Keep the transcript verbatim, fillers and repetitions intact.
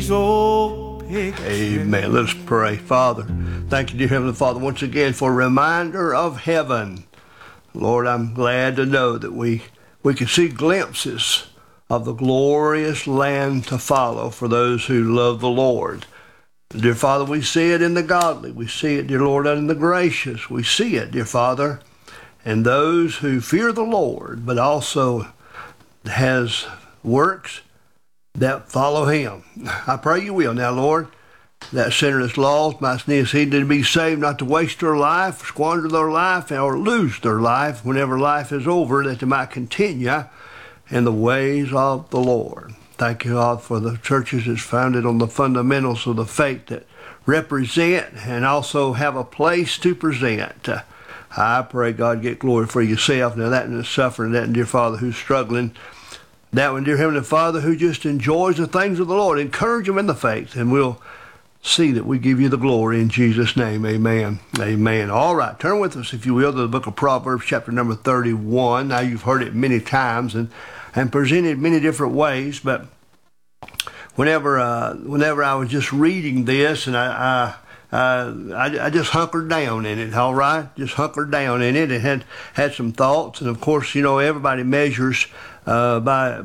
big old picture. Amen. Let us pray. Father, thank you, dear Heavenly Father, once again for a reminder of heaven. Lord, I'm glad to know that we, we can see glimpses of the glorious land to follow for those who love the Lord. Dear Father, we see it in the godly. We see it, dear Lord, in the gracious. We see it, dear Father, in those who fear the Lord, but also has works that follow him. I pray you will now, Lord, that sinner that's lost might need to be saved, not to waste their life, squander their life, or lose their life whenever life is over, that they might continue in the ways of the Lord. Thank you, God, for the churches that's founded on the fundamentals of the faith that represent and also have a place to present. Uh, I pray, God, get glory for yourself. Now, that and the suffering, that and dear Father who's struggling, that one, dear Heavenly Father, who just enjoys the things of the Lord, encourage them in the faith, and we'll see that we give you the glory in Jesus' name. Amen. Amen. All right, turn with us, if you will, to the book of Proverbs, chapter number thirty-one. Now, you've heard it many times and, and presented many different ways, but whenever uh, whenever I was just reading this, and I, I, uh, I, I just hunkered down in it, all right? Just hunkered down in it and had, had some thoughts. And, of course, you know, everybody measures uh, by